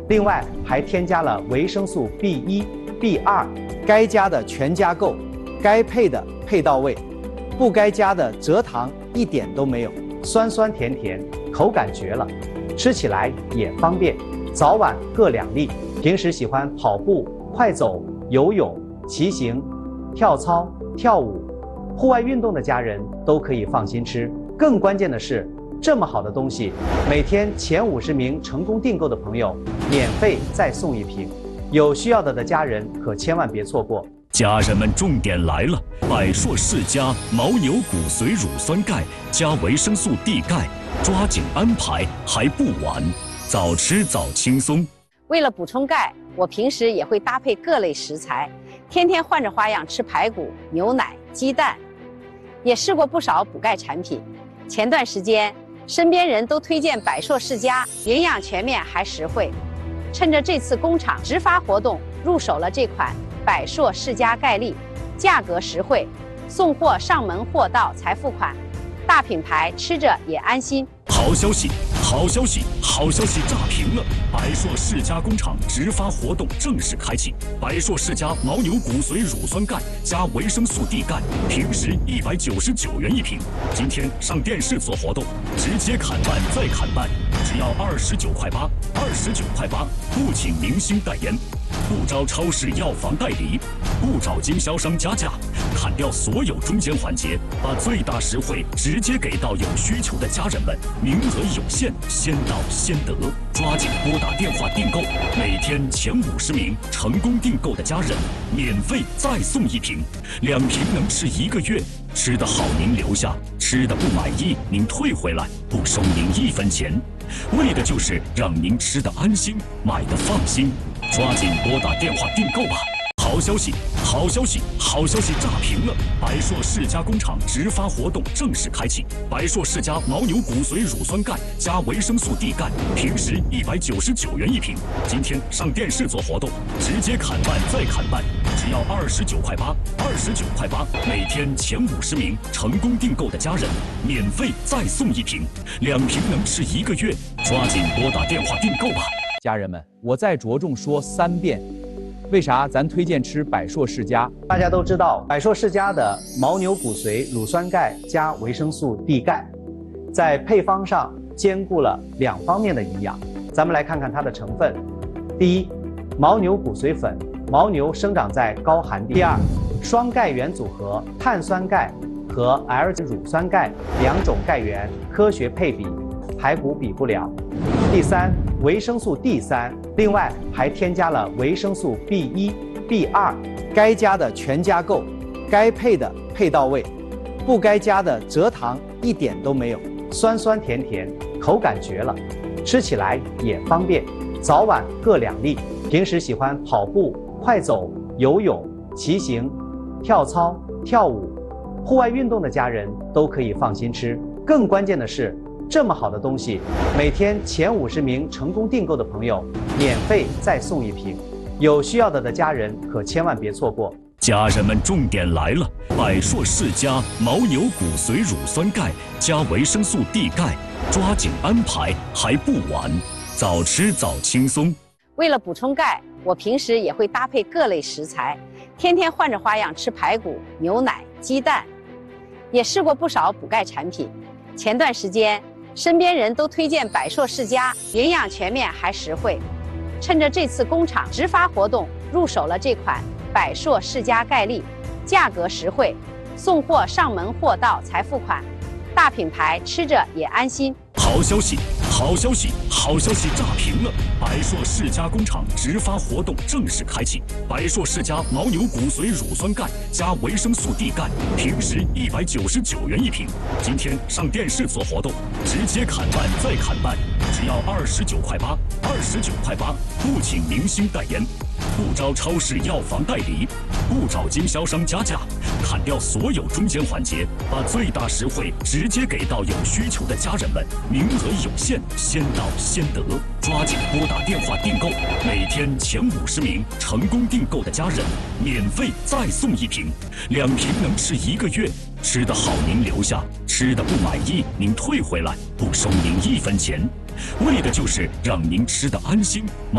另外还添加了维生素 B1、B2，该加的全加够，该配的配到位，不该加的蔗糖一点都没有，酸酸甜甜，口感绝了，吃起来也方便，早晚各2粒。平时喜欢跑步、快走、游泳、骑行、跳操、跳舞、户外运动的家人都可以放心吃。更关键的是，这么好的东西，每天前50名成功订购的朋友，免费再送1瓶。有需要的家人可千万别错过。 家人们，重点来了！百硕世家牦牛骨髓乳酸钙加维生素 D 钙，抓紧安排，还不晚。早吃早轻松。 为了补充钙，我平时也会搭配各类食材，天天换着花样吃排骨、牛奶、鸡蛋，也试过不少补钙产品。前段时间，身边人都推荐百硕世家，营养全面还实惠。趁着这次工厂直发活动，入手了这款百硕世家钙粒，价格实惠，送货上门货到才付款，大品牌吃着也安心。 好消息，好消息，好消息炸屏了！百硕世家工厂直发活动正式开启，百硕世家牦牛骨髓乳酸钙加维生素 D 钙，平时199元1瓶，今天上电视做活动，直接砍半再砍半，只要29块8，29块8，不请明星代言，不招超市药房代理，不找经销商加价，砍掉所有中间环节，把最大实惠直接给到有需求的家人们。名额有限，先到先得，抓紧拨打电话订购。每天前50名成功订购的家人，免费再送1瓶，2瓶能吃1个月。吃得好您留下，吃得不满意您退回来，不收您1分钱。为的就是让您吃得安心，买得放心。抓紧拨打电话订购吧！好消息，好消息，好消息炸屏了！百硕世家工厂直发活动正式开启，百硕世家牦牛骨髓乳酸钙加维生素 D 钙，平时199元1瓶，今天上电视做活动，直接砍半再砍半，只要29块8，29块8，每天前50名成功订购的家人，免费再送1瓶，2瓶能吃1个月，抓紧拨打电话订购吧！ 家人们，我再着重说3遍。为啥咱推荐吃百硕世家？ 大家都知道，百硕世家的牦牛骨髓乳酸钙加维生素 D 钙，在配方上兼顾了2方面的营养。咱们来看看它的成分。第一，牦牛骨髓粉，牦牛生长在高寒地。第二，双钙原组合，碳酸钙和 L 乳酸钙2种钙源科学配比，排骨比不了。第三，维生素 D3，另外还添加了维生素 B1、B2，该加的全加够，该配的配到位，不该加的蔗糖一点都没有，酸酸甜甜，口感绝了，吃起来也方便，早晚各2粒。平时喜欢跑步、快走、游泳、骑行、跳操、跳舞、户外运动的家人都可以放心吃。更关键的是，这么好的东西，每天前50名成功订购的朋友，免费再送1瓶。有需要的家人可千万别错过。 家人们，重点来了！百硕世家牦牛骨髓乳酸钙加维生素 D 钙，抓紧安排，还不晚。早吃早轻松。 为了补充钙，我平时也会搭配各类食材，天天换着花样吃排骨、牛奶、鸡蛋，也试过不少补钙产品。前段时间，身边人都推荐百硕世家，营养全面还实惠。趁着这次工厂直发活动，入手了这款百硕世家钙粒，价格实惠，送货上门货到才付款，大品牌吃着也安心。 好消息，好消息，好消息炸屏了！百硕世家工厂直发活动正式开启，百硕世家牦牛骨髓乳酸钙加维生素 D 钙，平时199元1瓶，今天上电视做活动，直接砍半再砍半，只要29块8，29块8，不请明星代言，不招超市药房代理，不找经销商加价，砍掉所有中间环节，把最大实惠直接给到有需求的家人们。名额有限，先到先得，抓紧拨打电话订购。每天前50名成功订购的家人，免费再送1瓶，2瓶能吃1个月。吃得好您留下，吃得不满意您退回来，不收您1分钱。为的就是让您吃得安心。